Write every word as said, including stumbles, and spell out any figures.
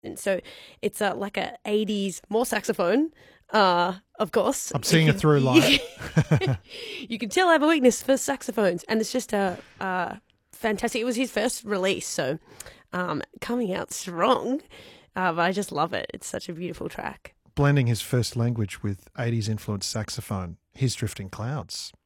And so it's uh, like a eighties, more saxophone, uh, of course. I'm seeing You a through line. can- You can tell I have a weakness for saxophones, and it's just a uh, fantastic. It was his first release, so um, coming out strong. Uh, but I just love it. It's such a beautiful track. Blending his first language with eighties influenced saxophone, His Drifting Clouds.